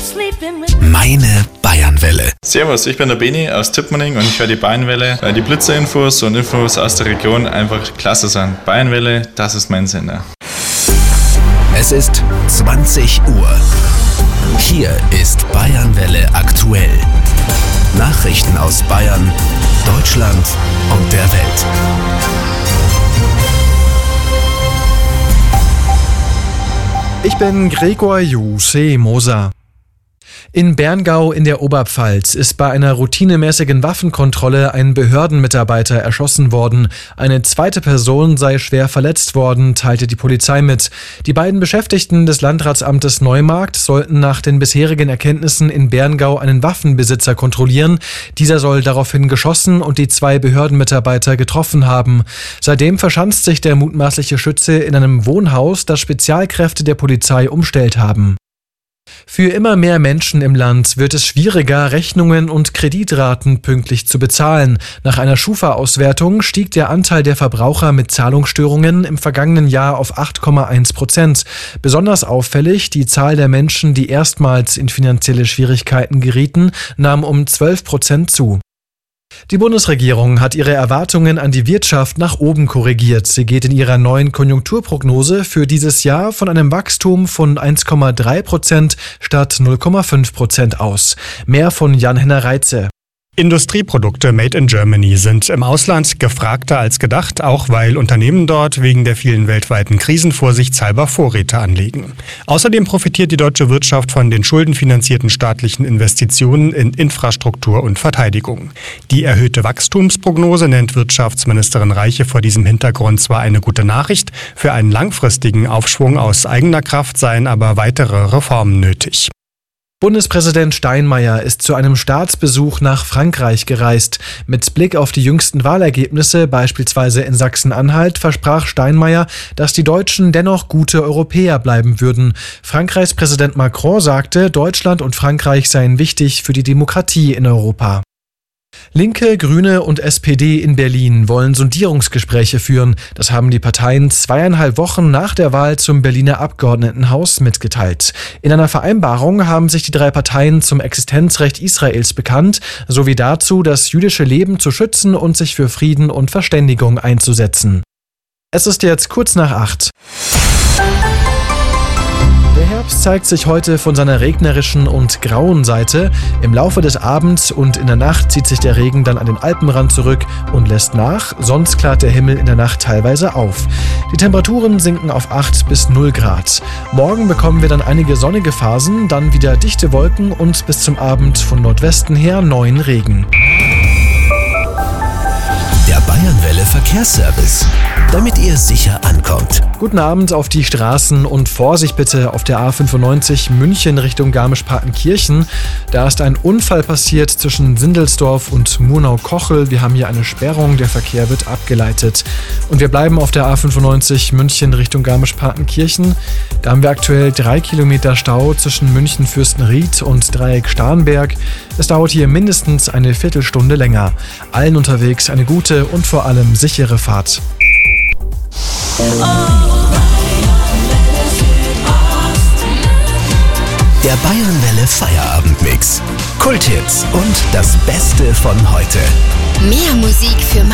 Meine Bayernwelle. Servus, ich bin der Beni aus Tippmanning und ich höre die Bayernwelle, weil die Blitzerinfos und Infos aus der Region einfach klasse sind. Bayernwelle, das ist mein Sender. Es ist 20 Uhr. Hier ist Bayernwelle aktuell. Nachrichten aus Bayern, Deutschland und der Welt. Ich bin Gregor Moser. In Berngau in der Oberpfalz ist bei einer routinemäßigen Waffenkontrolle ein Behördenmitarbeiter erschossen worden. Eine zweite Person sei schwer verletzt worden, teilte die Polizei mit. Die beiden Beschäftigten des Landratsamtes Neumarkt sollten nach den bisherigen Erkenntnissen in Berngau einen Waffenbesitzer kontrollieren. Dieser soll daraufhin geschossen und die zwei Behördenmitarbeiter getroffen haben. Seitdem verschanzt sich der mutmaßliche Schütze in einem Wohnhaus, das Spezialkräfte der Polizei umstellt haben. Für immer mehr Menschen im Land wird es schwieriger, Rechnungen und Kreditraten pünktlich zu bezahlen. Nach einer Schufa-Auswertung stieg der Anteil der Verbraucher mit Zahlungsstörungen im vergangenen Jahr auf 8,1%. Besonders auffällig, die Zahl der Menschen, die erstmals in finanzielle Schwierigkeiten gerieten, nahm um 12% zu. Die Bundesregierung hat ihre Erwartungen an die Wirtschaft nach oben korrigiert. Sie geht in ihrer neuen Konjunkturprognose für dieses Jahr von einem Wachstum von 1,3% statt 0,5% aus. Mehr von Jan-Henner Reitze. Industrieprodukte made in Germany sind im Ausland gefragter als gedacht, auch weil Unternehmen dort wegen der vielen weltweiten Krisen vorsichtshalber Vorräte anlegen. Außerdem profitiert die deutsche Wirtschaft von den schuldenfinanzierten staatlichen Investitionen in Infrastruktur und Verteidigung. Die erhöhte Wachstumsprognose nennt Wirtschaftsministerin Reiche vor diesem Hintergrund zwar eine gute Nachricht, für einen langfristigen Aufschwung aus eigener Kraft seien aber weitere Reformen nötig. Bundespräsident Steinmeier ist zu einem Staatsbesuch nach Frankreich gereist. Mit Blick auf die jüngsten Wahlergebnisse, beispielsweise in Sachsen-Anhalt, versprach Steinmeier, dass die Deutschen dennoch gute Europäer bleiben würden. Frankreichs Präsident Macron sagte, Deutschland und Frankreich seien wichtig für die Demokratie in Europa. Linke, Grüne und SPD in Berlin wollen Sondierungsgespräche führen. Das haben die Parteien 2,5 Wochen nach der Wahl zum Berliner Abgeordnetenhaus mitgeteilt. In einer Vereinbarung haben sich die drei Parteien zum Existenzrecht Israels bekannt, sowie dazu, das jüdische Leben zu schützen und sich für Frieden und Verständigung einzusetzen. Es ist jetzt kurz nach 8. Der Herbst zeigt sich heute von seiner regnerischen und grauen Seite. Im Laufe des Abends und in der Nacht zieht sich der Regen dann an den Alpenrand zurück und lässt nach, sonst klart der Himmel in der Nacht teilweise auf. Die Temperaturen sinken auf 8 bis 0 Grad. Morgen bekommen wir dann einige sonnige Phasen, dann wieder dichte Wolken und bis zum Abend von Nordwesten her neuen Regen. Der Bayernwelle Verkehrsservice, damit ihr sicher ankommt. Guten Abend auf die Straßen und Vorsicht bitte auf der A95 München Richtung Garmisch-Partenkirchen. Da ist ein Unfall passiert zwischen Sindelsdorf und Murnau-Kochel. Wir haben hier eine Sperrung, der Verkehr wird abgeleitet. Und wir bleiben auf der A95 München Richtung Garmisch-Partenkirchen. Da haben wir aktuell 3 Kilometer Stau zwischen München-Fürstenried und Dreieck Starnberg. Es dauert hier mindestens eine Viertelstunde länger. Allen unterwegs eine gute und vor allem sichere Fahrt. Der Bayernwelle Feierabendmix. Kulthits und das Beste von heute. Mehr Musik für